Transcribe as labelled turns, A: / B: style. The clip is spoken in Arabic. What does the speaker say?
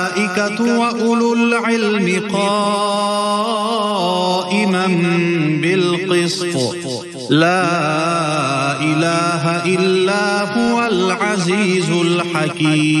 A: وأولو العلم قائما بالقسط لا إله إلا هو العزيز الحكيم.